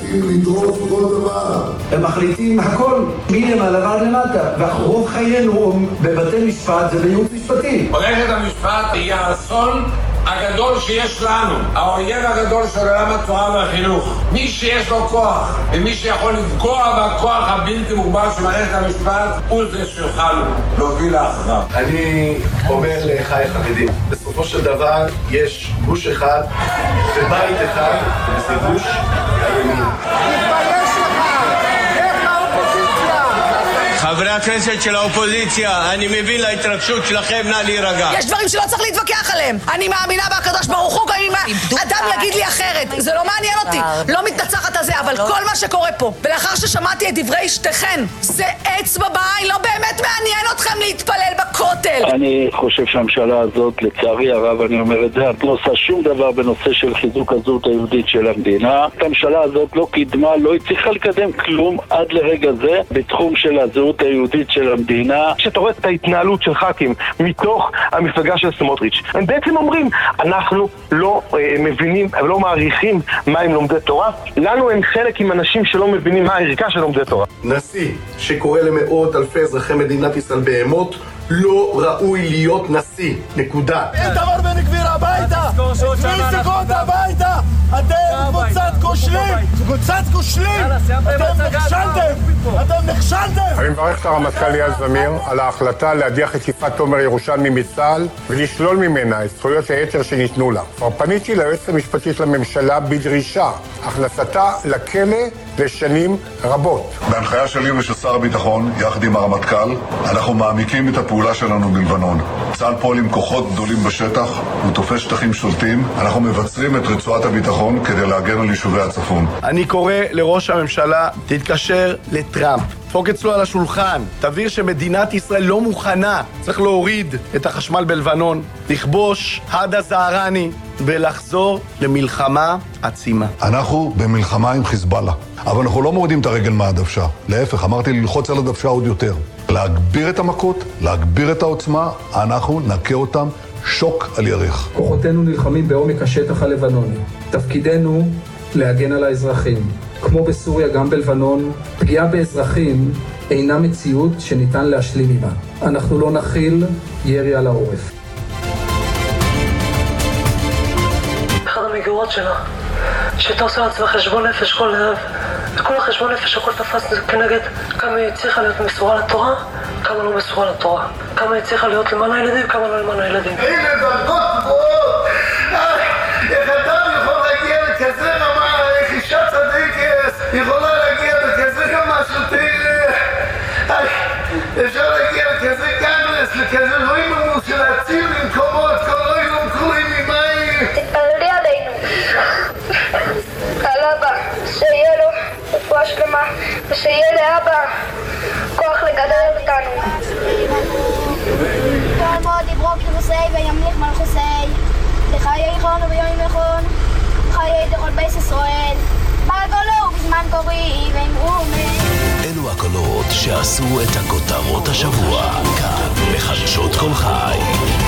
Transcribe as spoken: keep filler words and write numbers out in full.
מחליטים לדרוס כל דבר. הם מחליטים הכל, מלמעלה ועד למטה, ורוב חיינו בבתי משפט זה בייעוץ משפטי. מערכת המשפט היא האסון הגדול שיש לנו, האויב הגדול של עולם התורה והחינוך. מי שיש לו כוח ומי שיכול לפגוע בכוח הבלתי מוגבל של מערכת המשפט הוא זה שיוכל להוביל לאחריו. אני אומר לחי החרדים, בסופו של דבר יש גוש אחד ובית אחד, וזה גוש הימין. תתבייש לך! איך האופוזיציה? חברי הכנסת של האופוזיציה, אני מבין להתרגשות שלכם, נא להירגע. יש דברים שלא צריך להתווכח עליהם. אני מאמינה בהקדוש ברוך הוא, גם אם אדם יגיד לי אחרת. זה לא מעניין אותי. לא מתנצחת על זה, אבל כל מה שקורה פה, ולאחר ששמעתי את דברי שתיכן, זה אצבע בעין, לא באמת מעניין אתכם להתפלל בכותל. אני חושב שהממשלה הזאת, לצערי הרב, אני אומר את זה, את לא עושה שום דבר בנושא של חיזוק הזהות היהודית של המדינה. הממשלה הזאת לא קידמה, לא הצליחה לקדם כלום עד לרגע זה בתחום של הזהות היהודית של המדינה. כשאתה רואה את ההתנהלות של ח"כים מתוך המפלגה של סמוטריץ', הם בעצם אומרים, אנחנו לא אה, מבינים ולא מעריכים מה הם לומדי תורה. לנו אין חלק עם אנשים שלא מבינים מה הערכה של לומדי תורה. נשיא שקורא למאות אלפי אזרחי מדינת ישראל בהמות לא ראוי להיות נשיא, נקודה. איתמר בן גביר הביתה! מי סגות הביתה! אתם קבוצת כושלים! קבוצת כושלים! אתם נכשלתם! אתם נכשלתם! אני מברך את הרמטכ"ל אייל זמיר על ההחלטה להדיח את יפעת תומר ירושלמי מצה"ל ולשלול ממנה את זכויות היתר שניתנו לה. כבר פניתי ליועצת המשפטית לממשלה בדרישה הכנסתה לכלא לשנים רבות. בהנחיה שלי ושל שר הביטחון, יחד עם הרמטכ"ל, אנחנו מעמיקים את הפעולה שלנו בלבנון. צה"ל פועל עם כוחות גדולים בשטח, הוא תופס שטחים שולטים. אנחנו מבצרים את רצועת הביטחון כדי להגן על יישובי הצפון. אני קורא לראש הממשלה, תתקשר לטראמפ. דפוק אצלו על השולחן, תבהיר שמדינת ישראל לא מוכנה. צריך להוריד את החשמל בלבנון, לכבוש עדה זהרני ולחזור למלחמה עצימה. אנחנו במלחמה עם חיזבאללה, אבל אנחנו לא מורידים את הרגל מהדוושה. להפך, אמרתי ללחוץ על הדוושה עוד יותר. להגביר את המכות, להגביר את העוצמה, אנחנו נקה אותם שוק על ירך. כוחותינו נלחמים בעומק השטח הלבנוני. תפקידנו להגן על האזרחים. כמו בסוריה, גם בלבנון, פגיעה באזרחים אינה מציאות שניתן להשלים עימה. אנחנו לא נכיל ירי על העורף. אחד המגירות שלה, שאתה עושה לעצמה חשבון נפש כל ערב, וכל החשבון נפש הכל תפס כנגד כמה היא צריכה להיות מסורה לתורה, כמה לא מסורה לתורה, כמה היא צריכה להיות למען הילדים, כמה לא למען הילדים. הנה דרגות גבוהות! איך אדם יכול להגיע לכזה רמה, איך אישה צדיקת יכולה להגיע לכזה רמה שוטר, אפשר להגיע לכזה גנרס, לכזה רואים עמוס של להציל ממקומות, כל רואים ומקורים ממים. תתפללי עלינו, על אבא, שיהיה לו רפואה שלמה, ושיהיה לאבא כוח לגדל אותנו. כל מאוד יברוק יחוסי וימליך מלכוסי, לחיי יכון וביום יכון, חיי דכל בייס ישראל, בגולו בזמן קורי ואמרו מי. אלו הקולות שעשו את הכותרות השבוע, כאן בחדשות כל חי.